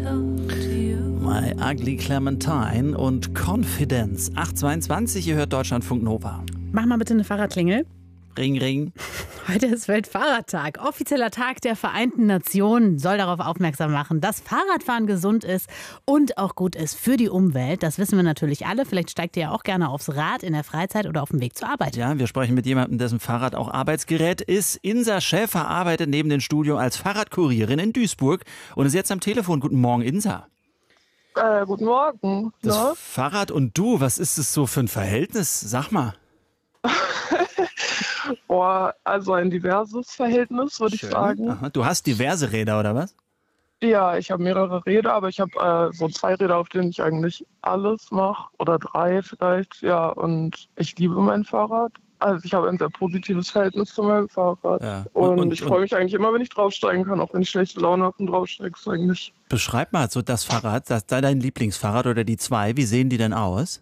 My Ugly Clementine und Confidence. 8:22, ihr hört Deutschlandfunk Nova. Mach mal bitte eine Fahrradklingel. Ring, ring. Heute ist Weltfahrradtag. Offizieller Tag der Vereinten Nationen soll darauf aufmerksam machen, dass Fahrradfahren gesund ist und auch gut ist für die Umwelt. Das wissen wir natürlich alle. Vielleicht steigt ihr ja auch gerne aufs Rad in der Freizeit oder auf dem Weg zur Arbeit. Ja, wir sprechen mit jemandem, dessen Fahrrad auch Arbeitsgerät ist. Insa Schäfer arbeitet neben dem Studio als Fahrradkurierin in Duisburg und ist jetzt am Telefon. Guten Morgen, Insa. Guten Morgen. Das Ja? Fahrrad und du, was ist es so für ein Verhältnis? Sag mal. Also ein diverses Verhältnis, würde ich sagen. Aha. Du hast diverse Räder, oder was? Ja, ich habe mehrere Räder, aber ich habe so 2 Räder, auf denen ich eigentlich alles mache. Oder 3 vielleicht, ja. Und ich liebe mein Fahrrad. Also ich habe ein sehr positives Verhältnis zu meinem Fahrrad. Ja. Und ich freue mich eigentlich immer, wenn ich draufsteigen kann, auch wenn ich schlechte Laune habe und draufsteigst eigentlich. Beschreib mal so das Fahrrad, dein Lieblingsfahrrad oder die 2. Wie sehen die denn aus?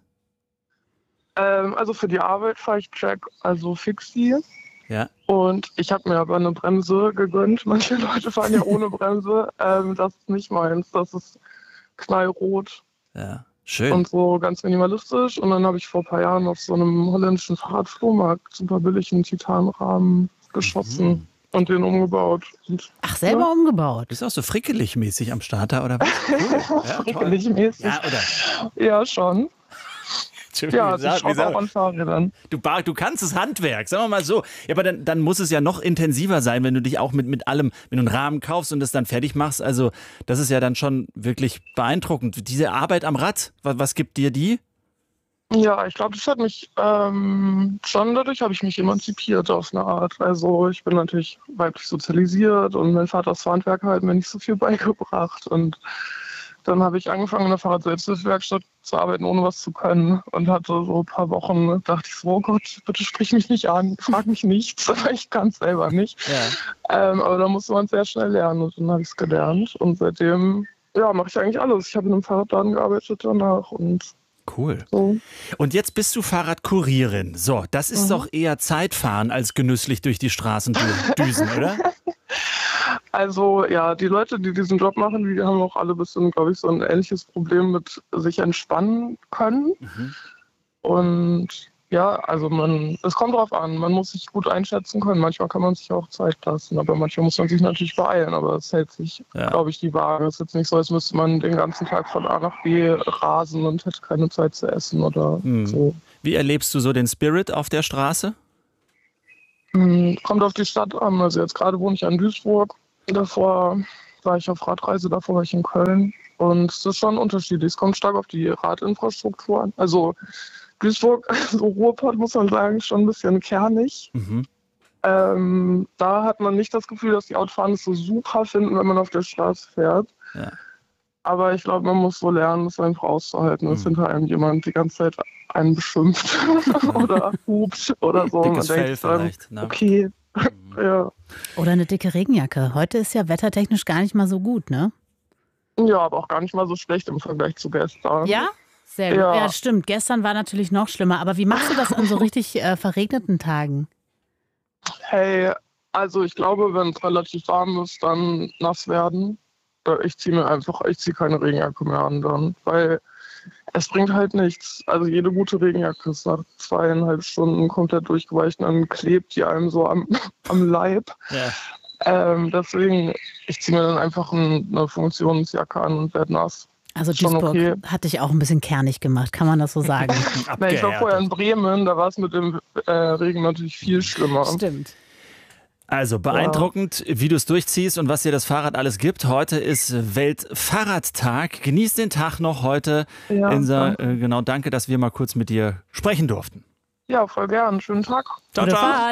Also für die Arbeit fahre ich Jack, also Fixie. Ja. Und ich habe mir aber eine Bremse gegönnt. Manche Leute fahren ja ohne Bremse. Das ist nicht meins. Das ist knallrot. Ja, schön. Und so ganz minimalistisch. Und dann habe ich vor ein paar Jahren auf so einem holländischen Fahrradflohmarkt super billig einen Titanrahmen geschossen und den umgebaut. Und, Ach, selber umgebaut? Bist du auch so frickelig-mäßig am Starter, oder was? Cool. Ja, frickelig mäßig. Ja, oder? Ja, schon. Ja, ich schraube auch an Fahrrädern. Du kannst das Handwerk, sagen wir mal so. Ja, aber dann muss es ja noch intensiver sein, wenn du dich auch mit allem, wenn du einen Rahmen kaufst und das dann fertig machst. Also das ist ja dann schon wirklich beeindruckend. Diese Arbeit am Rad, was gibt dir die? Ja, ich glaube, das hat mich schon, dadurch habe ich mich emanzipiert auf eine Art. Also ich bin natürlich weiblich sozialisiert und mein Vaters Handwerk hat mir nicht so viel beigebracht. Und dann habe ich angefangen, in der Fahrrad-Selbsthilfewerkstatt zu arbeiten, ohne was zu können. Und hatte so ein paar Wochen, dachte ich so, oh Gott, bitte sprich mich nicht an, frag mich nichts, aber ich kann es selber nicht. Ja. Aber da musste man sehr schnell lernen und dann habe ich es gelernt. Und seitdem, mache ich eigentlich alles. Ich habe in einem Fahrradladen gearbeitet danach und cool. So. Und jetzt bist du Fahrradkurierin. So, das ist doch eher Zeitfahren als genüsslich durch die Straßen düsen, oder? Also ja, die Leute, die diesen Job machen, die haben auch alle ein bisschen, glaube ich, so ein ähnliches Problem mit sich entspannen können. Und ja, also es kommt drauf an, man muss sich gut einschätzen können. Manchmal kann man sich auch Zeit lassen, aber manchmal muss man sich natürlich beeilen. Aber es hält sich, glaube ich, die Waage. Es ist jetzt nicht so, als müsste man den ganzen Tag von A nach B rasen und hätte keine Zeit zu essen oder so. Wie erlebst du so den Spirit auf der Straße? Kommt auf die Stadt an. Also jetzt gerade wohne ich in Duisburg. Davor war ich auf Radreise, davor war ich in Köln. Und es ist schon unterschiedlich. Es kommt stark auf die Radinfrastruktur an. Also Duisburg, so Ruhrpott, muss man sagen, ist schon ein bisschen kernig. Da hat man nicht das Gefühl, dass die Autofahrer es so super finden, wenn man auf der Straße fährt. Ja. Aber ich glaube, man muss so lernen, das einfach auszuhalten, dass hinter einem jemand die ganze Zeit einen beschimpft oder hupt oder so. Dickes man Fell denkt dann, vielleicht. Ne? Okay. Ja. Oder eine dicke Regenjacke. Heute ist ja wettertechnisch gar nicht mal so gut, ne? Ja, aber auch gar nicht mal so schlecht im Vergleich zu gestern. Ja? Sehr gut. Ja, stimmt. Gestern war natürlich noch schlimmer. Aber wie machst du das an so richtig verregneten Tagen? Hey, also ich glaube, wenn es relativ warm ist, dann nass werden. Ich ziehe keine Regenjacke mehr an dann, weil es bringt halt nichts. Also jede gute Regenjacke ist nach 2,5 Stunden komplett durchgeweicht und dann klebt die einem so am Leib. Ja. Deswegen, ich ziehe mir dann einfach eine Funktionsjacke an und werde nass. Also Duisburg hat dich auch ein bisschen kernig gemacht, kann man das so sagen? Ich war vorher in Bremen, da war es mit dem Regen natürlich viel schlimmer. Stimmt. Also beeindruckend, wie du es durchziehst und was dir das Fahrrad alles gibt. Heute ist Weltfahrradtag. Genieß den Tag noch heute. Ja, Insa, danke, dass wir mal kurz mit dir sprechen durften. Ja, voll gern. Schönen Tag. Ciao, ciao.